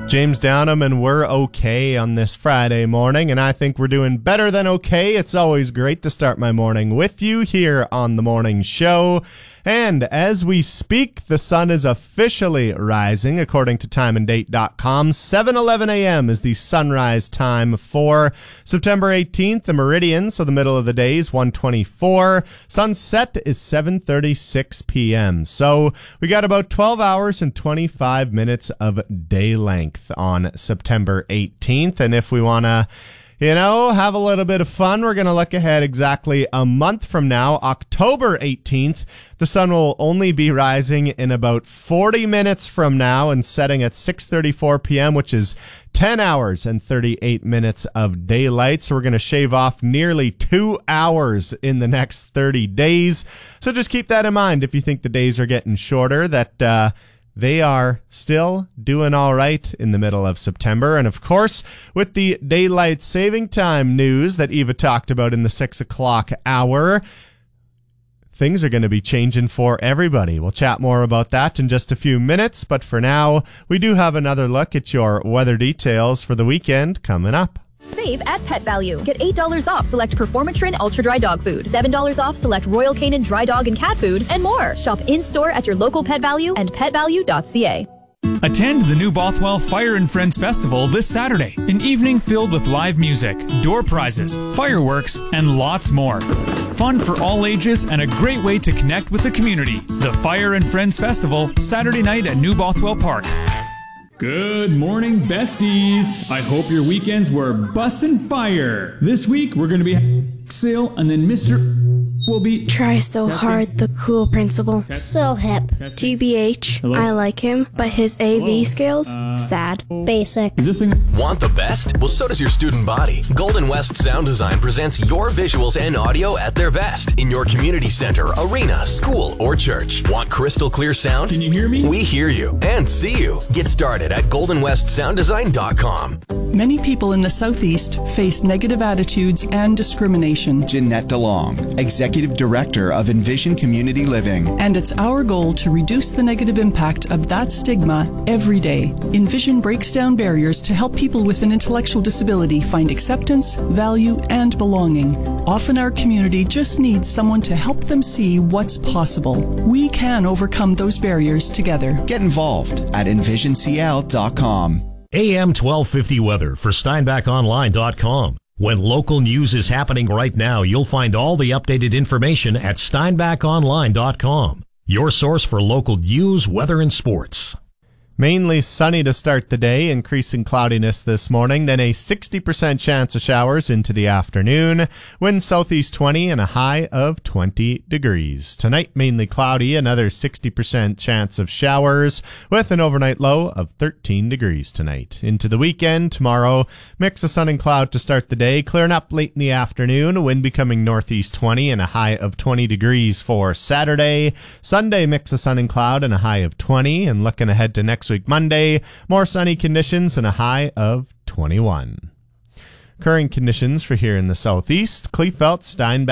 James Downham, and we're okay on this Friday morning, and I think we're doing better than okay. It's always great to start my morning with you here on the morning show. And as we speak, the sun is officially rising, according to timeanddate.com. 7:11 a.m. is the sunrise time for September 18th. The meridian, so the middle of the day, is 1:24. Sunset is 7:36 p.m. So we got about 12 hours and 25 minutes of day length on September 18th. And if we want to have a little bit of fun, we're going to look ahead exactly a month from now, October 18th. The sun will only be rising in about 40 minutes from now and setting at 6:34 p.m., which is 10 hours and 38 minutes of daylight. So we're going to shave off nearly 2 hours in the next 30 days. So just keep that in mind if you think the days are getting shorter, that they are still doing all right in the middle of September. And of course, with the daylight saving time news that Eva talked about in the 6 o'clock hour, things are going to be changing for everybody. We'll chat more about that in just a few minutes. But for now, we do have another look at your weather details for the weekend coming up. Save at Pet Value. Get $8 off select Performatrin Ultra Dry Dog Food, $7 off select Royal Canin Dry Dog and Cat Food, and more. Shop in-store at your local Pet Value and petvalue.ca. Attend the New Bothwell Fire and Friends Festival this Saturday, an evening filled with live music, door prizes, fireworks, and lots more. Fun for all ages and a great way to connect with the community. The Fire and Friends Festival, Saturday night at New Bothwell Park. Good morning, besties. I hope your weekends were bussin' fire. This week, we're going to be sale, and then Mr. will be... Try so hard, the cool principal. So hip. TBH, Hello? I like him, but his AV skills, sad. Basic. Is this thing... Want the best? Well, so does your student body. Golden West Sound Design presents your visuals and audio at their best in your community center, arena, school, or church. Want crystal clear sound? Can you hear me? We hear you and see you. Get started at goldenwestsounddesign.com. Many people in the Southeast face negative attitudes and discrimination. Jeanette DeLong, Executive Director of Envision Community Living. And it's our goal to reduce the negative impact of that stigma every day. Envision breaks down barriers to help people with an intellectual disability find acceptance, value, and belonging. Often our community just needs someone to help them see what's possible. We can overcome those barriers together. Get involved at envisioncl.com. AM 1250 weather for SteinbachOnline.com. When local news is happening right now, you'll find all the updated information at SteinbachOnline.com. Your source for local news, weather, and sports. Mainly sunny to start the day, increasing cloudiness this morning, then a 60% chance of showers into the afternoon. Wind southeast 20 and a high of 20 degrees. Tonight, mainly cloudy, another 60% chance of showers with an overnight low of 13 degrees tonight. Into the weekend, tomorrow, mix of sun and cloud to start the day, clearing up late in the afternoon, wind becoming northeast 20 and a high of 20 degrees for Saturday. Sunday, mix of sun and cloud and a high of 20, and looking ahead to next week, Monday, more sunny conditions and a high of 21. Current conditions for here in the southeast, Kleefeld, Steinbach,